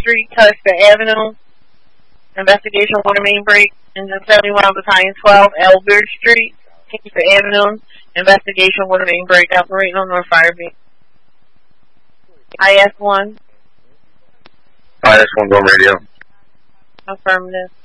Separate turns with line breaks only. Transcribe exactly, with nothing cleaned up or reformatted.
Street, Tusker Avenue. Investigation water main break. Engine seventy-one Battalion twelve, Elbert Street, Tusker Avenue. Investigation water main break operating on North Fire Beach. I S one.
I S one, go radio.
Affirmative.